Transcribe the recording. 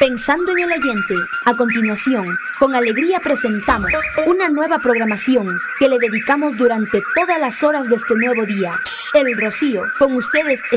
Pensando en el oyente, a continuación, con alegría presentamos una nueva programación que le dedicamos durante todas las horas de este nuevo día. El Rocío, con ustedes